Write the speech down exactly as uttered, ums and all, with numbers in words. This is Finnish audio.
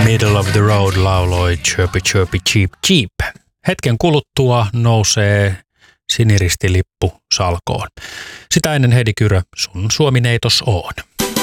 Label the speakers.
Speaker 1: Middle of the road lauloi Chirpy Chirpy Cheep Cheep. Hetken kuluttua nousee siniristilippu salkoon. Sitä ennen Heidi Kyrö, sun Suomi-neitos on.